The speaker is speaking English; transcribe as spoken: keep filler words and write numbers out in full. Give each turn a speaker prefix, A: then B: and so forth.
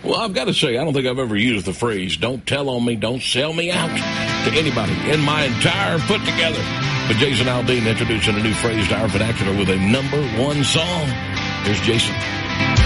A: Well, I've got to say, I don't think I've ever used the phrase, don't tell on me, don't sell me out to anybody in my entire put together. But Jason Aldean introducing a new phrase to our vernacular with a number one song. Here's Jason.